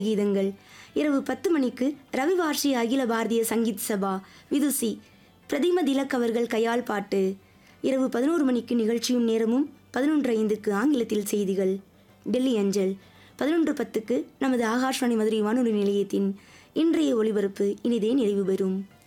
கீதங்கள். இரவு 10 மணிக்கு ரவிவார்ஷி அகில பாரதிய சங்கீத் சபா விதுசி பிரதிம திலக் அவர்கள் கையால் பாட்டு. இரவு 11 மணிக்கு நிகழ்ச்சியும் நேரமும். 11:05க்கு ஆங்கிலத்தில் செய்திகள் டெல்லி அஞ்சல். 11:10க்கு நமது ஆகாஷ்வாணி மதுரை வானொலி நிலையத்தின் இன்றைய ஒளிபரப்பு இனிதே நிறைவு பெறும்.